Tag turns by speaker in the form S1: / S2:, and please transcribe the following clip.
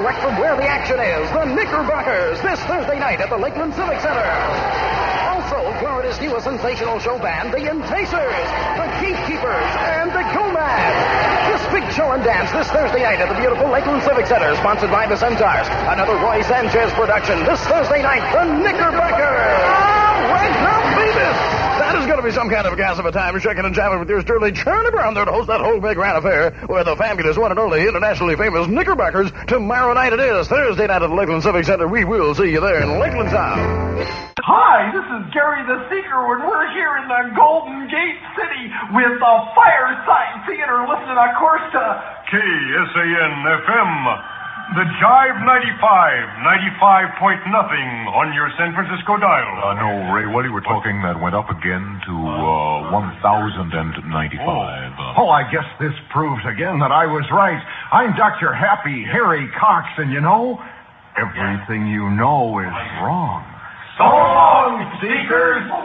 S1: direct from where the action is. The Knickerbockers, this Thursday night at the Lakeland Civic Center. Also, Florida's newest sensational show band, the Enticers, the Gatekeepers, and the Gomads. This big show and dance this Thursday night at the beautiful Lakeland Civic Center, sponsored by the Centaurs. Another Roy Sanchez production this Thursday night, the Knickerbockers. All right, now, baby. That is going to be some kind of a gas of a time. You're shaking and jamming with yours truly, Charlie Brown, there to host that whole big grand affair with the fabulous one and only internationally famous Knickerbockers. Tomorrow night it is, Thursday night at the Lakeland Civic Center. We will see you there in Lakeland Town.
S2: Hi, this is Gary the Seeker, and we're here in the Golden Gate City with the Fireside Theater, listening, of course, to
S3: KSAN-FM. The Jive 95 nothing on your San Francisco dial.
S4: No, Ray, what you were talking, that went up again to 1,095.
S5: Oh, I guess this proves again that I was right. I'm Dr. Happy Harry Cox, and you know, everything you know is wrong.
S2: So long, Seekers!